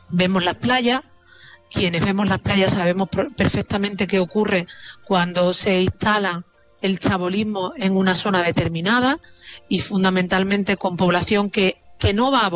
vemos las playas. Quienes vemos las playas sabemos perfectamente qué ocurre cuando se instala el chabolismo en una zona determinada y fundamentalmente con población que no va a